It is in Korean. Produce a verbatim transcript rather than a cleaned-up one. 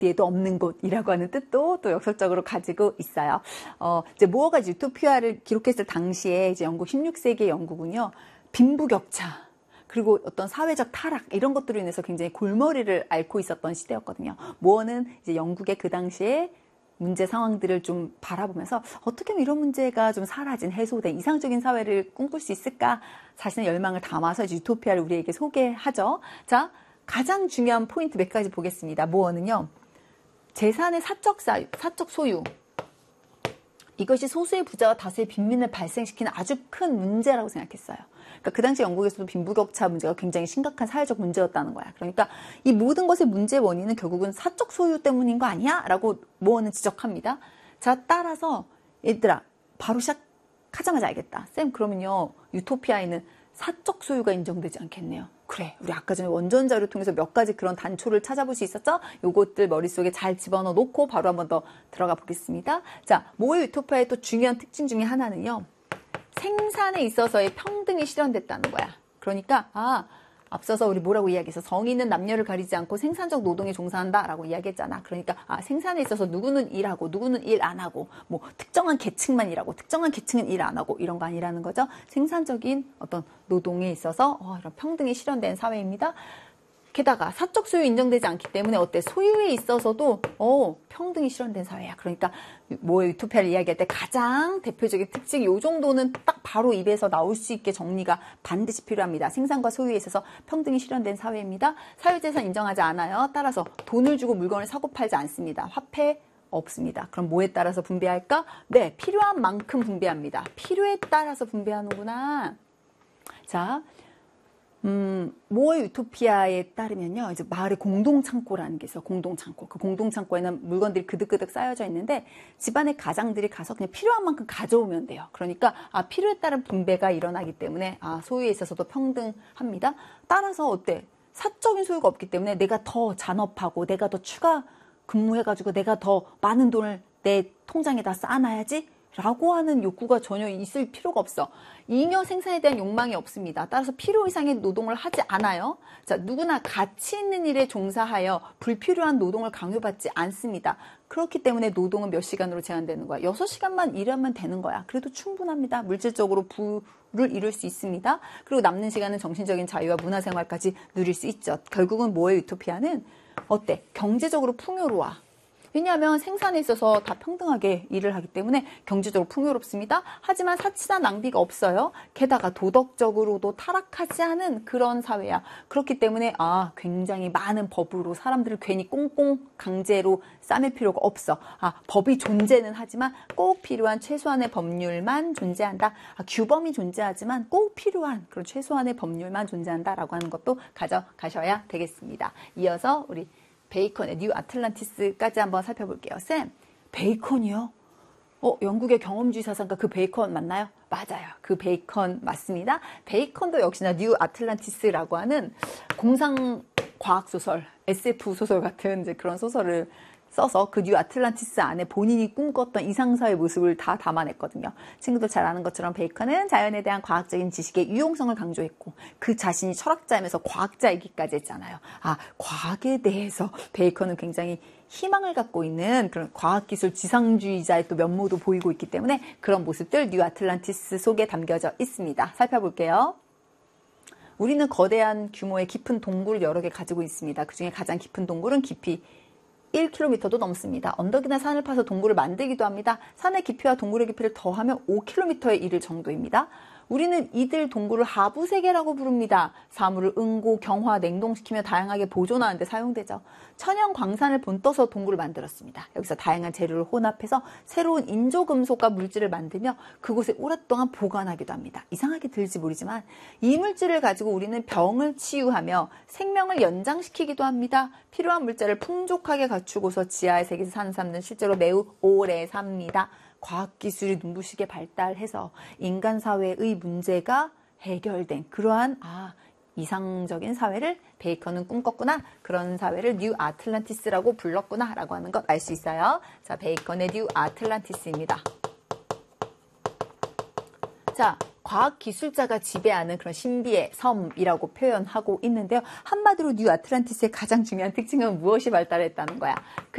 뒤에도 없는 곳이라고 하는 뜻도 또 역설적으로 가지고 있어요. 어, 이제 무어가 유토피아를 기록했을 당시에 이제 영국 십육 세기의 영국은요, 빈부격차, 그리고 어떤 사회적 타락, 이런 것들로 인해서 굉장히 골머리를 앓고 있었던 시대였거든요. 무어는 이제 영국의 그 당시에 문제 상황들을 좀 바라보면서 어떻게 하면 이런 문제가 좀 사라진, 해소된 이상적인 사회를 꿈꿀 수 있을까? 자신의 열망을 담아서 이제 유토피아를 우리에게 소개하죠. 자, 가장 중요한 포인트 몇 가지 보겠습니다. 무어는요, 재산의 사적, 사, 사적 소유, 이것이 소수의 부자와 다수의 빈민을 발생시키는 아주 큰 문제라고 생각했어요. 그러니까 그 당시 영국에서도 빈부격차 문제가 굉장히 심각한 사회적 문제였다는 거야. 그러니까 이 모든 것의 문제의 원인은 결국은 사적 소유 때문인 거 아니야? 라고 무어는 지적합니다. 자, 따라서 얘들아, 바로 시작하자마자 알겠다. 쌤, 그러면요, 유토피아에는 사적 소유가 인정되지 않겠네요. 그래, 우리 아까 전에 원전 자료를 통해서 몇 가지 그런 단초를 찾아볼 수 있었죠? 요것들 머릿속에 잘 집어넣어 놓고 바로 한번 더 들어가 보겠습니다. 자, 무어의 유토피아의 또 중요한 특징 중에 하나는요, 생산에 있어서의 평등이 실현됐다는 거야. 그러니까 아, 앞서서 우리 뭐라고 이야기해서 성인은 남녀를 가리지 않고 생산적 노동에 종사한다라고 이야기했잖아. 그러니까 아, 생산에 있어서 누구는 일하고 누구는 일 안 하고 뭐 특정한 계층만 일하고 특정한 계층은 일 안 하고 이런 거 아니라는 거죠. 생산적인 어떤 노동에 있어서 어, 이런 평등이 실현된 사회입니다. 게다가 사적 소유 인정되지 않기 때문에 어때? 소유에 있어서도 어, 평등이 실현된 사회야. 그러니까 뭐 유토피아를 이야기할 때 가장 대표적인 특징이 요 정도는 딱 바로 입에서 나올 수 있게 정리가 반드시 필요합니다. 생산과 소유에 있어서 평등이 실현된 사회입니다. 사유재산 인정하지 않아요. 따라서 돈을 주고 물건을 사고 팔지 않습니다. 화폐 없습니다. 그럼 뭐에 따라서 분배할까? 네, 필요한 만큼 분배합니다. 필요에 따라서 분배하는구나. 자, 음, 무어의 유토피아에 따르면요, 이제 마을에 공동창고라는 게 있어요. 공동창고. 그 공동창고에는 물건들이 그득그득 쌓여져 있는데 집안의 가장들이 가서 그냥 필요한 만큼 가져오면 돼요. 그러니까 아, 필요에 따른 분배가 일어나기 때문에 아, 소유에 있어서도 평등합니다. 따라서 어때? 사적인 소유가 없기 때문에 내가 더 잔업하고 내가 더 추가 근무해가지고 내가 더 많은 돈을 내 통장에다 쌓아놔야지 라고 하는 욕구가 전혀 있을 필요가 없어. 잉여 생산에 대한 욕망이 없습니다. 따라서 필요 이상의 노동을 하지 않아요. 자, 누구나 가치 있는 일에 종사하여 불필요한 노동을 강요받지 않습니다. 그렇기 때문에 노동은 몇 시간으로 제한되는 거야. 여섯 시간만 일하면 되는 거야. 그래도 충분합니다. 물질적으로 부를 이룰 수 있습니다. 그리고 남는 시간은 정신적인 자유와 문화생활까지 누릴 수 있죠. 결국은 뭐의 유토피아는 어때? 경제적으로 풍요로워. 왜냐하면 생산에 있어서 다 평등하게 일을 하기 때문에 경제적으로 풍요롭습니다. 하지만 사치나 낭비가 없어요. 게다가 도덕적으로도 타락하지 않은 그런 사회야. 그렇기 때문에 아, 굉장히 많은 법으로 사람들을 괜히 꽁꽁 강제로 싸맬 필요가 없어. 아, 법이 존재는 하지만 꼭 필요한 최소한의 법률만 존재한다. 아, 규범이 존재하지만 꼭 필요한 그런 최소한의 법률만 존재한다라고 하는 것도 가져가셔야 되겠습니다. 이어서 우리 베이컨의 뉴 아틀란티스까지 한번 살펴볼게요. 쌤, 베이컨이요? 어, 영국의 경험주의 사상가 그 베이컨 맞나요? 맞아요. 그 베이컨 맞습니다. 베이컨도 역시나 뉴 아틀란티스라고 하는 공상 과학소설, 에스에프 소설 같은 이제 그런 소설을 써서 그 뉴 아틀란티스 안에 본인이 꿈꿨던 이상사의 모습을 다 담아냈거든요. 친구들 잘 아는 것처럼 베이컨은 자연에 대한 과학적인 지식의 유용성을 강조했고 그 자신이 철학자이면서 과학자이기까지 했잖아요. 아, 과학에 대해서 베이컨은 굉장히 희망을 갖고 있는 그런 과학기술 지상주의자의 또 면모도 보이고 있기 때문에 그런 모습들 뉴 아틀란티스 속에 담겨져 있습니다. 살펴볼게요. 우리는 거대한 규모의 깊은 동굴을 여러 개 가지고 있습니다. 그중에 가장 깊은 동굴은 깊이 일 킬로미터도 넘습니다. 언덕이나 산을 파서 동굴을 만들기도 합니다. 산의 깊이와 동굴의 깊이를 더하면 오 킬로미터에 이를 정도입니다. 우리는 이들 동굴을 하부세계라고 부릅니다. 사물을 응고, 경화, 냉동시키며 다양하게 보존하는 데 사용되죠. 천연 광산을 본떠서 동굴을 만들었습니다. 여기서 다양한 재료를 혼합해서 새로운 인조금속과 물질을 만들며 그곳에 오랫동안 보관하기도 합니다. 이상하게 들지 모르지만 이 물질을 가지고 우리는 병을 치유하며 생명을 연장시키기도 합니다. 필요한 물자를 풍족하게 갖추고서 지하의 세계에서 사는 사람들은 실제로 매우 오래 삽니다. 과학기술이 눈부시게 발달해서 인간 사회의 문제가 해결된 그러한 아, 이상적인 사회를 베이컨은 꿈꿨구나. 그런 사회를 뉴 아틀란티스라고 불렀구나 라고 하는 것 알 수 있어요. 자, 베이컨의 뉴 아틀란티스입니다. 자, 과학기술자가 지배하는 그런 신비의 섬이라고 표현하고 있는데요. 한마디로 뉴 아틀란티스의 가장 중요한 특징은 무엇이 발달했다는 거야?